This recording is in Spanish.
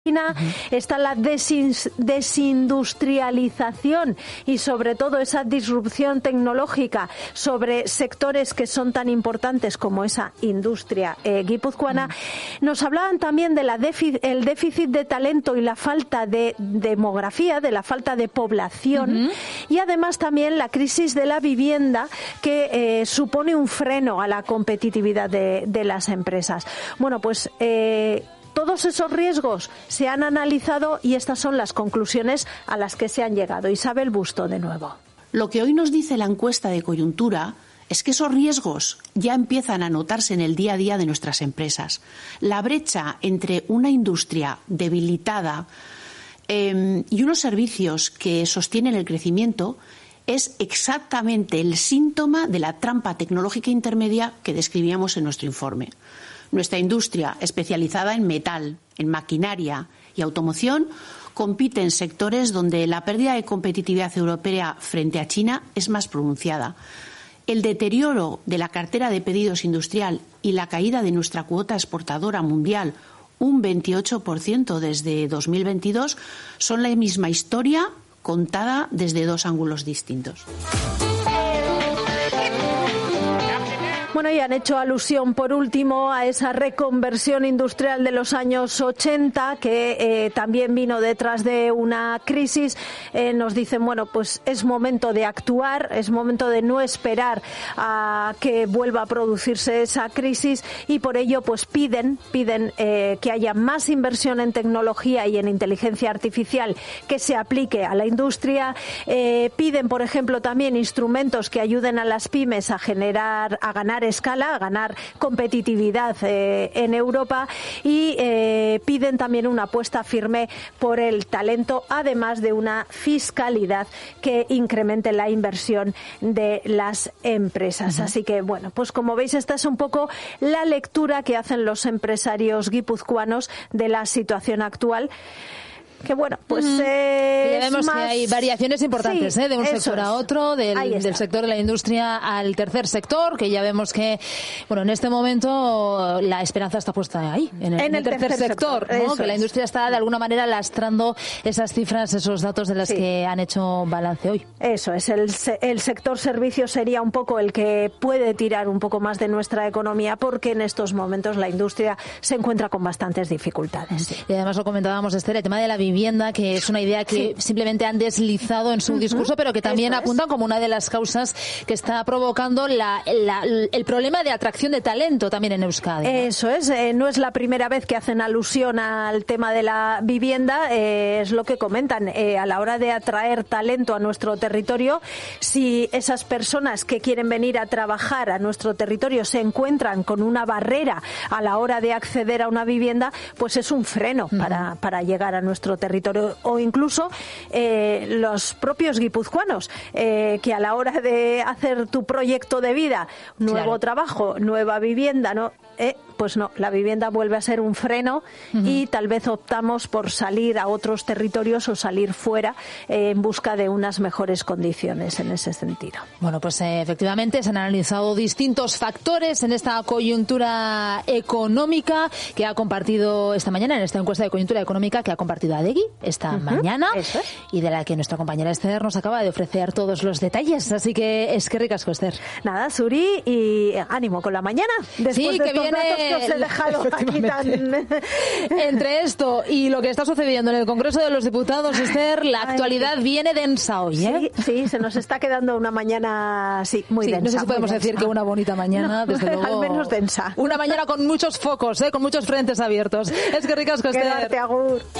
está la desindustrialización y sobre todo esa disrupción tecnológica sobre sectores que son tan importantes como esa industria guipuzcoana. Nos hablaban también de el déficit de talento y la falta de demografía, de la falta de población y además también la crisis de la vivienda que supone un freno a la competitividad de las empresas. Bueno, pues todos esos riesgos se han analizado y estas son las conclusiones a las que se han llegado. Isabel Busto, de nuevo. Lo que hoy nos dice la encuesta de coyuntura es que esos riesgos ya empiezan a notarse en el día a día de nuestras empresas. La brecha entre una industria debilitada y unos servicios que sostienen el crecimiento es exactamente el síntoma de la trampa tecnológica intermedia que describíamos en nuestro informe. Nuestra industria, especializada en metal, en maquinaria y automoción, compite en sectores donde la pérdida de competitividad europea frente a China es más pronunciada. El deterioro de la cartera de pedidos industrial y la caída de nuestra cuota exportadora mundial, un 28% desde 2022, son la misma historia contada desde dos ángulos distintos. Bueno, y han hecho alusión, por último, a esa reconversión industrial de los años 80, que también vino detrás de una crisis. Nos dicen, bueno, pues es momento de actuar, es momento de no esperar a que vuelva a producirse esa crisis y por ello pues piden que haya más inversión en tecnología y en inteligencia artificial que se aplique a la industria. Piden, por ejemplo, también instrumentos que ayuden a las pymes a ganar escala, a ganar competitividad en Europa y piden también una apuesta firme por el talento, además de una fiscalidad que incremente la inversión de las empresas. Así que, bueno, pues como veis, esta es un poco la lectura que hacen los empresarios guipuzcoanos de la situación actual. Que bueno, pues ya vemos que hay variaciones importantes, de un sector a otro, del sector de la industria al tercer sector, que ya vemos que, bueno, en este momento la esperanza está puesta ahí, en el tercer sector, ¿no? Que la industria está de alguna manera lastrando esas cifras, esos datos de las que han hecho balance hoy. Eso es, el sector servicios sería un poco el que puede tirar un poco más de nuestra economía, porque en estos momentos la industria se encuentra con bastantes dificultades. Y además lo comentábamos, Esther, el tema de la vivienda, que es una idea que simplemente han deslizado en su discurso, pero que también apuntan como una de las causas que está provocando el problema de atracción de talento también en Euskadi, ¿no? Eso es, no es la primera vez que hacen alusión al tema de la vivienda, es lo que comentan, a la hora de atraer talento a nuestro territorio, si esas personas que quieren venir a trabajar a nuestro territorio se encuentran con una barrera a la hora de acceder a una vivienda, pues es un freno para llegar a nuestro territorio, o incluso los propios guipuzcoanos que a la hora de hacer tu proyecto de vida, nuevo trabajo, nueva vivienda, pues no, la vivienda vuelve a ser un freno y tal vez optamos por salir a otros territorios o salir fuera en busca de unas mejores condiciones en ese sentido. Bueno, pues efectivamente se han analizado distintos factores en esta coyuntura económica que ha compartido esta mañana, en esta encuesta de coyuntura económica que ha compartido Adegi esta mañana, y de la que nuestra compañera Esther nos acaba de ofrecer todos los detalles. Así que es que ricasco, Esther. Nada, Suri, y ánimo con la mañana. Después de que viene que os he dejado aquí tan... Entre esto y lo que está sucediendo en el Congreso de los Diputados, Esther, la actualidad viene densa hoy, ¿eh? Sí, se nos está quedando una mañana muy densa. No sé si podemos decir que una bonita mañana, desde luego. Al menos densa. Una mañana con muchos focos, con muchos frentes abiertos. Es que ricasco, Esther. Quedarte, agur.